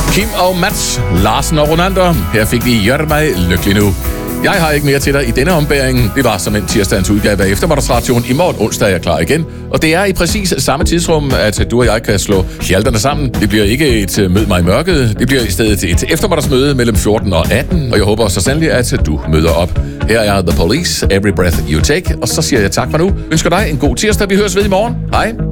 Kim og Mats, Larsen og Ronander. Her fik vi Gør mig lykkelig nu. Jeg har ikke mere til dig i denne ombæring. Det var som en tirsdagens udgave af Eftermiddagsration. I morgen onsdag er jeg klar igen. Og det er i præcis samme tidsrum, at du og jeg kan slå hjalterne sammen. Det bliver ikke et mød mig i mørket. Det bliver i stedet et eftermiddagsmøde mellem 14 og 18. Og jeg håber så sandelig, at du møder op. Her er The Police, Every Breath You Take. Og så siger jeg tak for nu. Ønsker dig en god tirsdag. Vi høres ved i morgen. Hej.